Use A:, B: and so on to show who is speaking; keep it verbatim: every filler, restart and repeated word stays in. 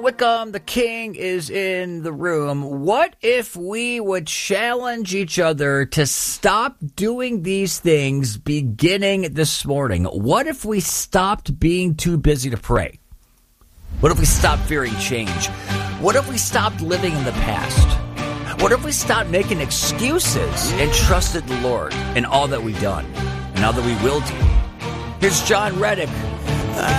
A: Wickham, the king, is in the room. What if we would challenge each other to stop doing these things beginning this morning? What if we stopped being too busy to pray? What if we stopped fearing change? What if we stopped living in the past? What if we stopped making excuses and trusted the Lord in all that we've done and all that we will do? Here's John Reddick